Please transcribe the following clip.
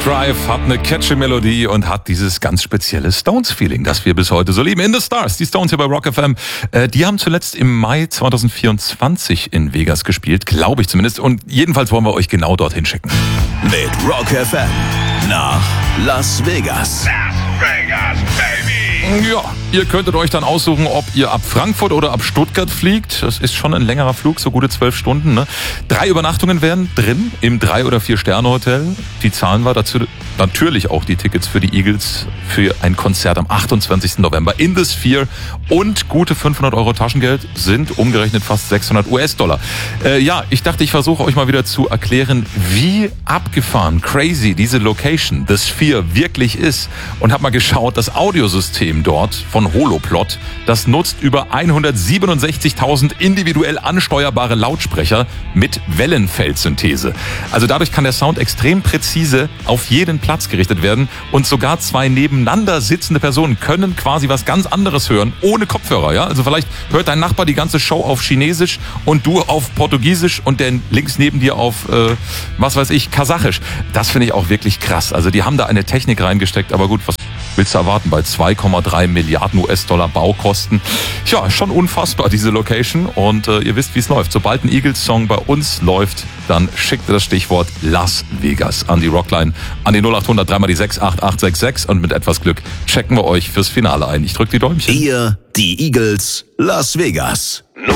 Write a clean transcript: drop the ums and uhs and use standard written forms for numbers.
Drive hat eine catchy Melodie und hat dieses ganz spezielle Stones-Feeling, das wir bis heute so lieben. In the Stars, die Stones hier bei Rock FM, die haben zuletzt im Mai 2024 in Vegas gespielt, glaube ich zumindest. Und jedenfalls wollen wir euch genau dorthin schicken. Mit Rock FM nach Las Vegas. Las Vegas, baby! Ja, ihr könntet euch dann aussuchen, ob ihr ab Frankfurt oder ab Stuttgart fliegt. Das ist schon ein längerer Flug, so gute 12 Stunden. Ne? 3 Übernachtungen wären drin im 3- oder 4-Sterne-Hotel. Die zahlen wir dazu natürlich auch die Tickets für die Eagles für ein Konzert am 28. November in the Sphere. Und gute 500 € Taschengeld sind umgerechnet fast 600 US-Dollar. Ja, ich dachte, ich versuche euch mal wieder zu erklären, wie abgefahren, crazy diese Location, the Sphere, wirklich ist. Und habe mal geschaut, das Audiosystem dort von Holoplot, das nutzt über 167.000 individuell ansteuerbare Lautsprecher mit Wellenfeldsynthese. Also dadurch kann der Sound extrem präzise auf jeden Platz gerichtet werden und sogar 2 nebeneinander sitzende Personen können quasi was ganz anderes hören, ohne Kopfhörer. Ja? Also vielleicht hört dein Nachbar die ganze Show auf Chinesisch und du auf Portugiesisch und der links neben dir auf, was weiß ich, Kasachisch. Das finde ich auch wirklich krass. Also die haben da eine Technik reingesteckt, aber gut, was willst du erwarten bei 2,3 Milliarden US-Dollar Baukosten? Ja, schon unfassbar, diese Location. Und ihr wisst, wie es läuft. Sobald ein Eagles-Song bei uns läuft, dann schickt ihr das Stichwort Las Vegas an die Rockline, an die 0800 3 mal die 68866 und mit etwas Glück checken wir euch fürs Finale ein. Ich drücke die Däumchen. Ihr, die Eagles, Las Vegas.